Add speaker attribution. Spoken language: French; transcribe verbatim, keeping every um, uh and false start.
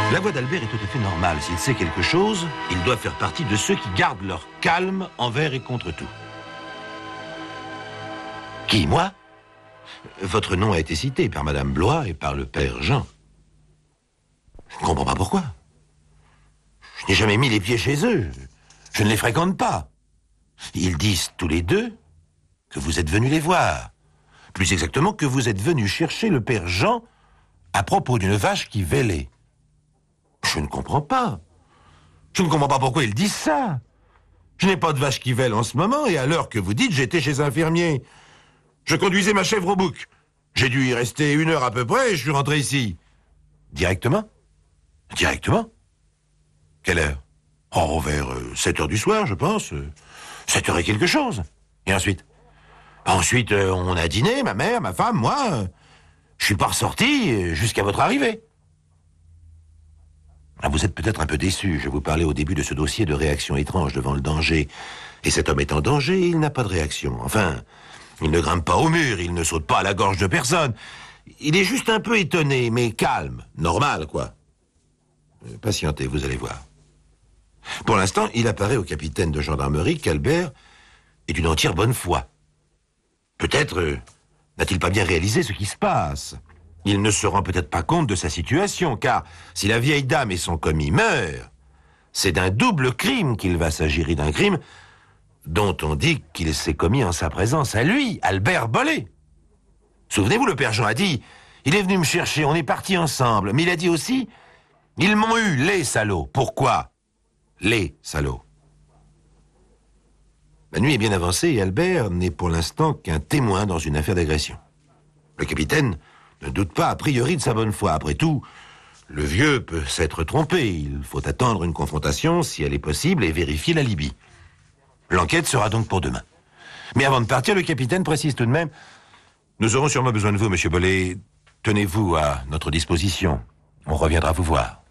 Speaker 1: La voix d'Albert est tout à fait normale. S'il sait quelque chose, il doit faire partie de ceux qui gardent leur calme envers et contre tout. Qui, moi? Votre nom a été cité par Madame Blois et par le père Jean. Je ne comprends pas pourquoi. Je n'ai jamais mis les pieds chez eux. Je ne les fréquente pas. Ils disent tous les deux que vous êtes venus les voir. Plus exactement, que vous êtes venus chercher le père Jean à propos d'une vache qui vêlait. Je ne comprends pas. Je ne comprends pas pourquoi ils disent ça. Je n'ai pas de vache qui vêle en ce moment, et à l'heure que vous dites, j'étais chez un fermier. Je conduisais ma chèvre au bouc. J'ai dû y rester une heure à peu près, et je suis rentré ici. Directement? Directement? Quelle heure? Oh, vers euh, sept heures du soir, je pense. Euh, sept heures et quelque chose. Et ensuite? Ensuite, euh, on a dîné, ma mère, ma femme, moi. Euh, je suis pas ressorti euh, jusqu'à votre arrivée. Ah, vous êtes peut-être un peu déçu. Je vous parlais au début de ce dossier de réaction étrange devant le danger. Et cet homme est en danger, il n'a pas de réaction. Enfin, il ne grimpe pas au mur, il ne saute pas à la gorge de personne. Il est juste un peu étonné, mais calme. Normal, quoi. Euh, patientez, vous allez voir. Pour l'instant, il apparaît au capitaine de gendarmerie qu'Albert est d'une entière bonne foi. Peut-être euh, n'a-t-il pas bien réalisé ce qui se passe. Il ne se rend peut-être pas compte de sa situation, car si la vieille dame et son commis meurent, c'est d'un double crime qu'il va s'agir, et d'un crime dont on dit qu'il s'est commis en sa présence à lui, Albert Bollet. Souvenez-vous, le père Jean a dit, il est venu me chercher, on est partis ensemble, mais il a dit aussi, ils m'ont eu, les salauds. Pourquoi? Les salauds. La nuit est bien avancée et Albert n'est pour l'instant qu'un témoin dans une affaire d'agression. Le capitaine ne doute pas a priori de sa bonne foi. Après tout, le vieux peut s'être trompé. Il faut attendre une confrontation, si elle est possible, et vérifier l'alibi. L'enquête sera donc pour demain. Mais avant de partir, le capitaine précise tout de même, nous aurons sûrement besoin de vous, monsieur Bollet. Tenez-vous à notre disposition. On reviendra vous voir.